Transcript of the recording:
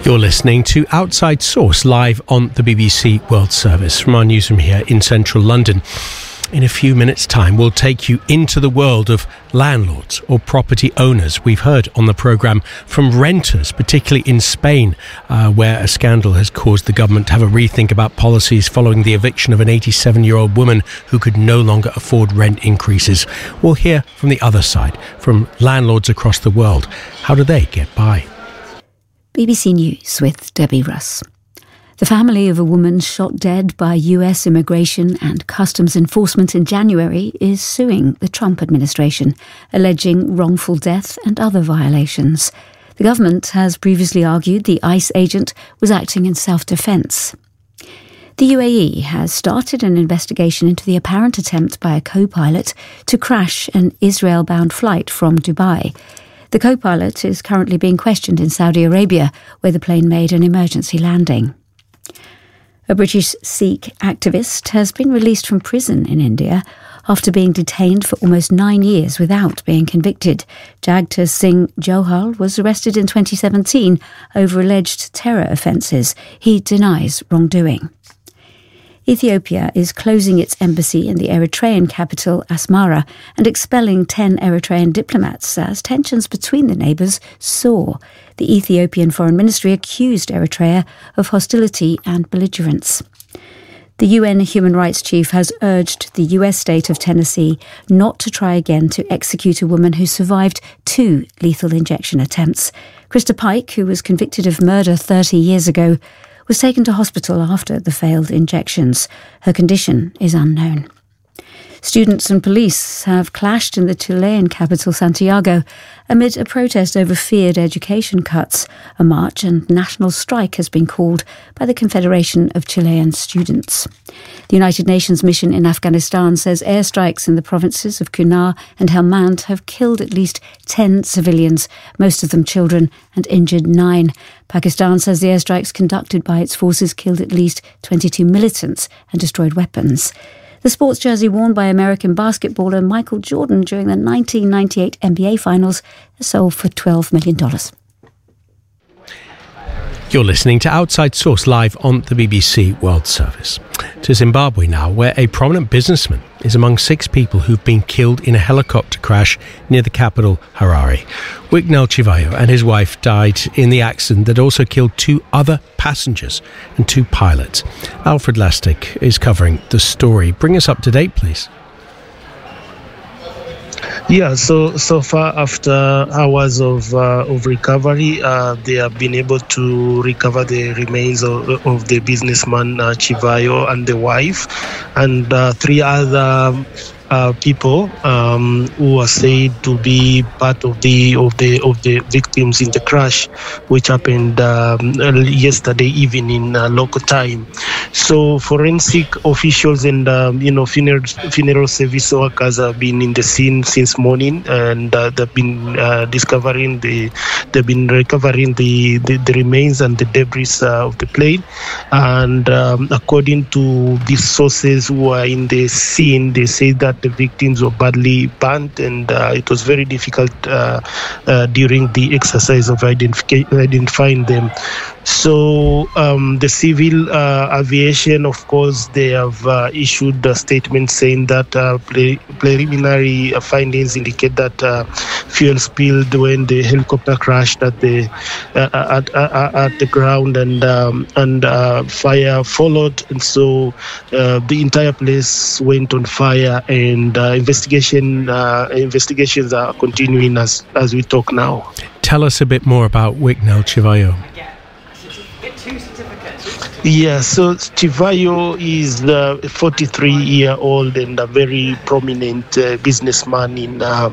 You're listening to Outside Source live on the BBC World Service from our newsroom here in central London. In a few minutes' time, we'll take you into the world of landlords or property owners. We've heard on the programme from renters, particularly in Spain, where a scandal has caused the government to have a rethink about policies following the eviction of an 87-year-old woman who could no longer afford rent increases. We'll hear from the other side, from landlords across the world. How do they get by? BBC News with Debbie Russ. The family of a woman shot dead by US Immigration and Customs Enforcement in January is suing the Trump administration, alleging wrongful death and other violations. The government has previously argued the ICE agent was acting in self-defense. The UAE has started an investigation into the apparent attempt by a co-pilot to crash an Israel-bound flight from Dubai. The co-pilot is currently being questioned in Saudi Arabia, where the plane made an emergency landing. A British Sikh activist has been released from prison in India after being detained for almost 9 years without being convicted. Jagtar Singh Johal was arrested in 2017 over alleged terror offences. He denies wrongdoing. Ethiopia is closing its embassy in the Eritrean capital Asmara and expelling 10 Eritrean diplomats as tensions between the neighbours soar. The Ethiopian Foreign Ministry accused Eritrea of hostility and belligerence. The UN Human Rights Chief has urged the US state of Tennessee not to try again to execute a woman who survived 2 lethal injection attempts. Krista Pike, who was convicted of murder 30 years ago, was taken to hospital after the failed injections. Her condition is unknown. Students and police have clashed in the Chilean capital Santiago amid a protest over feared education cuts. A march and national strike has been called by the Confederation of Chilean Students. The United Nations mission in Afghanistan says airstrikes in the provinces of Kunar and Helmand have killed at least 10 civilians, most of them children, and injured 9. Pakistan says the airstrikes conducted by its forces killed at least 22 militants and destroyed weapons. The sports jersey worn by American basketballer Michael Jordan during the 1998 NBA Finals sold for $12 million. You're listening to Outside Source live on the BBC World Service. To Zimbabwe now, where a prominent businessman is among 6 people who've been killed in a helicopter crash near the capital, Harare. Wicknell Chivayo and his wife died in the accident that also killed 2 other passengers and 2 pilots. Alfred Lastic is covering the story. Bring us up to date, please. Yeah, so far after hours of recovery, they have been able to recover the remains of the businessman Chivayo and the wife, and 3 other people who are said to be part of the victims in the crash, which happened yesterday evening in local time. So forensic officials and funeral service workers have been in the scene since morning, and they've been recovering the remains and the debris of the plane. And according to the sources who are in the scene, they say that the victims were badly burnt, and it was very difficult during the exercise of identifying them. So the civil aviation, of course, they have issued a statement saying that preliminary findings indicate that fuel spilled when the helicopter crashed at the ground, and fire followed, and so the entire place went on fire, and investigations are continuing as we talk now. Tell us a bit more about Wicknell Chivayo. Yeah, so Chivayo is a 43-year-old and a very prominent businessman in